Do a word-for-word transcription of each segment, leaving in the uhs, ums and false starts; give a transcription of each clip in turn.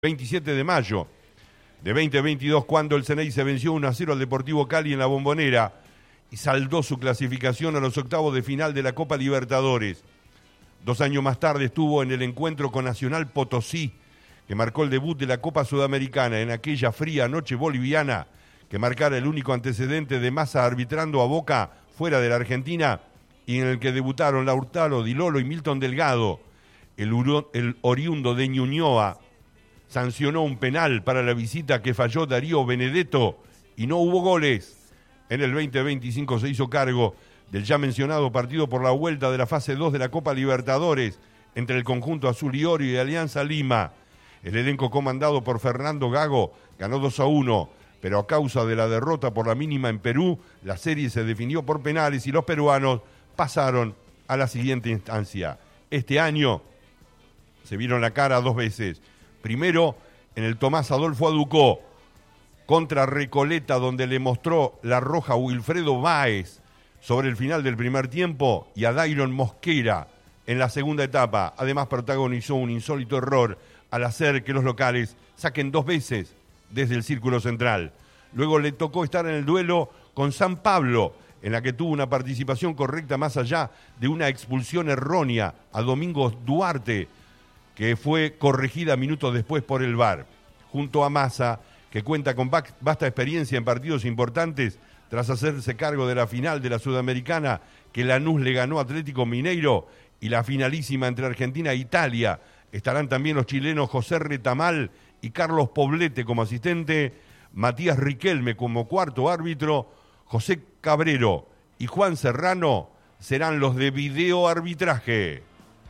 veintisiete de mayo de veinte veintidós, cuando el Ceneice venció uno a cero al Deportivo Cali en la Bombonera y saldó su clasificación a los octavos de final de la Copa Libertadores. Dos años más tarde estuvo en el encuentro con Nacional Potosí, que marcó el debut de la Copa Sudamericana en aquella fría noche boliviana que marcara el único antecedente de Massa arbitrando a Boca fuera de la Argentina y en el que debutaron Lautaro Di Lolo y Milton Delgado. El, uro, el oriundo de Ñuñoa sancionó un penal para la visita que falló Darío Benedetto y no hubo goles. En el veinte veinticinco se hizo cargo del ya mencionado partido por la vuelta de la fase dos de la Copa Libertadores entre el conjunto azul y oro y Alianza Lima. El elenco comandado por Fernando Gago ganó dos a uno, pero a causa de la derrota por la mínima en Perú, la serie se definió por penales y los peruanos pasaron a la siguiente instancia. Este año se vieron la cara dos veces. Primero en el Tomás Adolfo Aducó contra Recoleta, donde le mostró la roja a Wilfredo Báez sobre el final del primer tiempo y a Dairon Mosquera en la segunda etapa. Además protagonizó un insólito error al hacer que los locales saquen dos veces desde el círculo central. Luego le tocó estar en el duelo con San Pablo, en la que tuvo una participación correcta más allá de una expulsión errónea a Domingos Duarte, que fue corregida minutos después por el V A R. Junto a Massa, que cuenta con vasta experiencia en partidos importantes, tras hacerse cargo de la final de la Sudamericana que Lanús le ganó a Atlético Mineiro y la finalísima entre Argentina e Italia, estarán también los chilenos José Retamal y Carlos Poblete como asistente, Matías Riquelme como cuarto árbitro, José Cabrero y Juan Serrano serán los de videoarbitraje.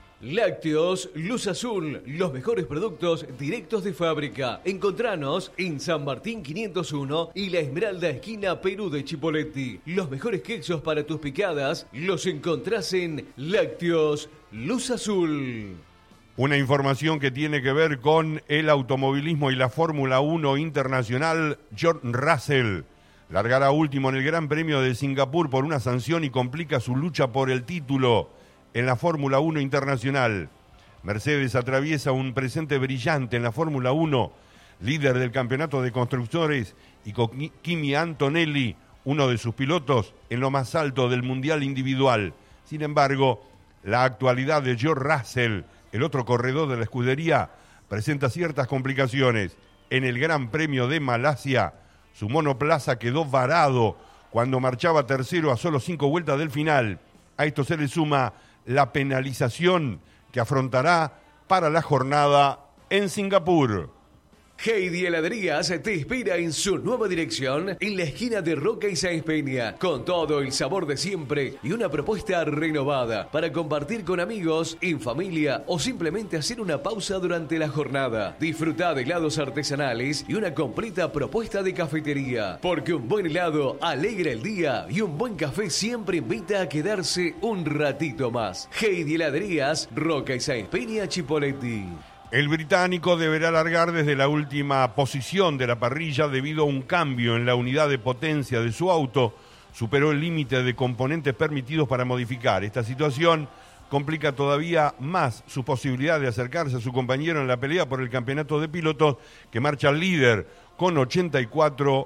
Lácteos Luz Azul, los mejores productos directos de fábrica. Encontranos en San Martín quinientos uno y La Esmeralda, esquina Perú de Chipoleti. Los mejores quesos para tus picadas los encontrás en Lácteos Luz Azul. Una información que tiene que ver con el automovilismo y la Fórmula uno internacional. George Russell largará último en el Gran Premio de Singapur por una sanción y complica su lucha por el título en la Fórmula uno internacional. Mercedes atraviesa un presente brillante en la Fórmula uno, líder del campeonato de constructores, y con Kimi Antonelli, uno de sus pilotos, en lo más alto del mundial individual. Sin embargo, la actualidad de George Russell, el otro corredor de la escudería, presenta ciertas complicaciones. En el Gran Premio de Malasia, su monoplaza quedó varado cuando marchaba tercero a solo cinco vueltas del final. A esto se le suma la penalización que afrontará para la jornada en Singapur. Heidi Heladerías te espera en su nueva dirección en la esquina de Roca y Sáenz Peña, con todo el sabor de siempre y una propuesta renovada para compartir con amigos, en familia o simplemente hacer una pausa durante la jornada. Disfruta de helados artesanales y una completa propuesta de cafetería, porque un buen helado alegra el día y un buen café siempre invita a quedarse un ratito más. Heidi Heladerías, Roca y Sáenz Peña, Chipoleti. El británico deberá largar desde la última posición de la parrilla debido a un cambio en la unidad de potencia de su auto. Superó el límite de componentes permitidos para modificar. Esta situación complica todavía más su posibilidad de acercarse a su compañero en la pelea por el campeonato de pilotos, que marcha líder con ochenta y cuatro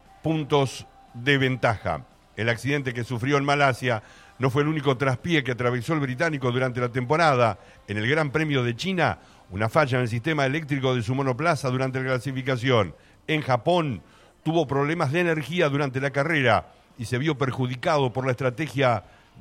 puntos de ventaja. El accidente que sufrió en Malasia no fue el único traspié que atravesó el británico durante la temporada. En el Gran Premio de China, una falla en el sistema eléctrico de su monoplaza durante la clasificación. En Japón, tuvo problemas de energía durante la carrera y se vio perjudicado por la estrategia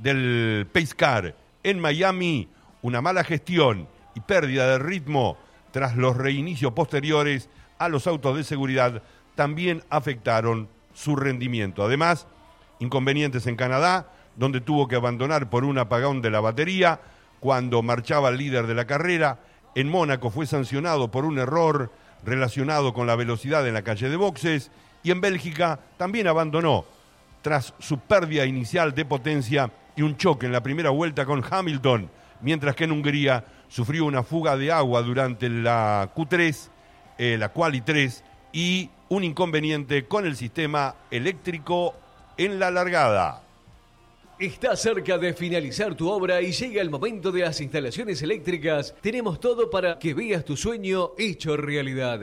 del Pace Car. En Miami, una mala gestión y pérdida de ritmo tras los reinicios posteriores a los autos de seguridad también afectaron su rendimiento. Además, inconvenientes en Canadá, donde tuvo que abandonar por un apagón de la batería cuando marchaba el líder de la carrera. En Mónaco fue sancionado por un error relacionado con la velocidad en la calle de boxes, y en Bélgica también abandonó tras su pérdida inicial de potencia y un choque en la primera vuelta con Hamilton, mientras que en Hungría sufrió una fuga de agua durante la Q tres, eh, la Quali tres, y un inconveniente con el sistema eléctrico en la largada. Está cerca de finalizar tu obra y llega el momento de las instalaciones eléctricas. Tenemos todo para que veas tu sueño hecho realidad.